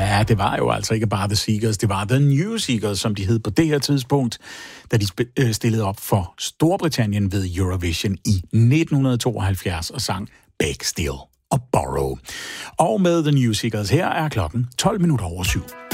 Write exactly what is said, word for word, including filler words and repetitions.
Ja, det var jo altså ikke bare The Seekers, det var The New Seekers, som de hed på det her tidspunkt, da de sp- stillede op for Storbritannien ved Eurovision i nitten tooghalvfjerds og sang Beg Still og Borrow. Og med The New Seekers her er klokken tolv minutter over syv.